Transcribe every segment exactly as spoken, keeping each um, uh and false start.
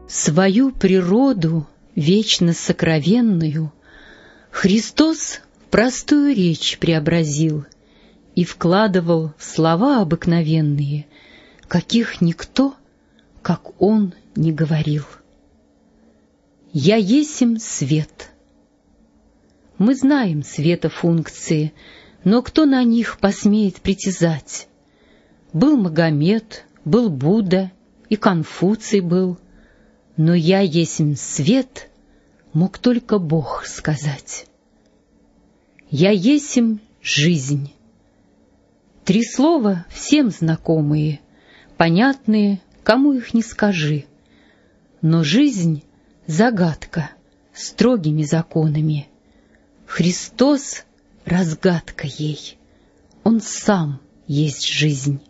Свою природу, вечно сокровенную, Христос в простую речь преобразил и вкладывал в слова обыкновенные, каких никто, как Он, не говорил. «Я есмь свет». Мы знаем света функции, но кто на них посмеет притязать? Был Магомед, был Будда, и Конфуций был, но «я есмь свет» мог только Бог сказать. «Я есмь жизнь». Три слова всем знакомые, понятные, кому их не скажи. Но жизнь — загадка строгими законами. Христос — разгадка ей, Он сам есть жизнь.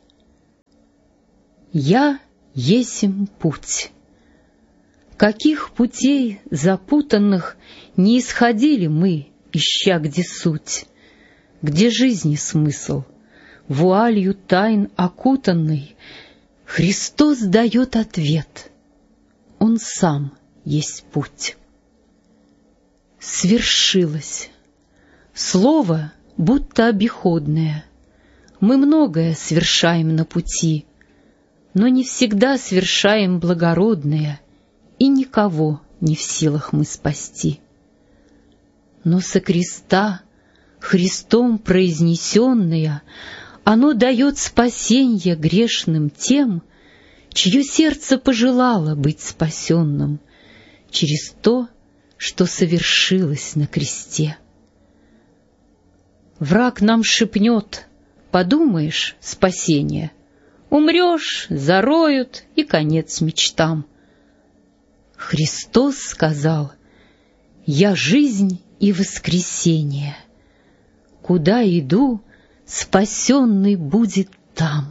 Я есмь путь. Каких путей запутанных не исходили мы, ища где суть, где жизни смысл, вуалью тайн окутанный, Христос дает ответ, Он сам есть путь. Свершилось. Слово будто обиходное. Мы многое совершаем на пути, но не всегда совершаем благородное, и никого не в силах мы спасти. Но со креста, Христом произнесенное, оно дает спасенье грешным тем, чье сердце пожелало быть спасенным через то, что совершилось на кресте. Враг нам шепнет: подумаешь, спасение, умрешь, зароют, и конец мечтам. Христос сказал: я жизнь и воскресение. Куда иду, спасенный будет там.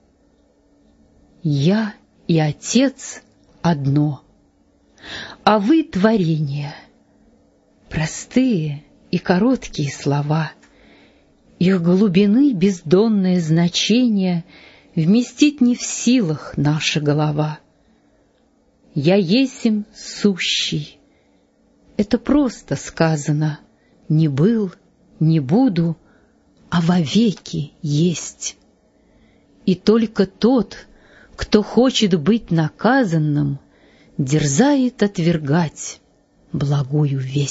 Я и Отец одно, а вы творение. Простые и короткие слова, их глубины бездонное значение вместить не в силах наша голова. Я есмь сущий. Это просто сказано. Не был, не буду, а вовеки есть. И только тот, кто хочет быть наказанным, дерзает отвергать благую весть.